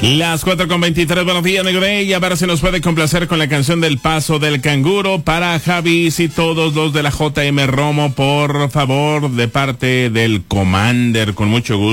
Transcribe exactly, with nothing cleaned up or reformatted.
Las cuatro con veintitrés, buenos días, Negro Day. A ver si nos puede complacer con la canción del Paso del Canguro para Javis y todos los de la J M Romo, por favor, de parte del Commander, con mucho gusto.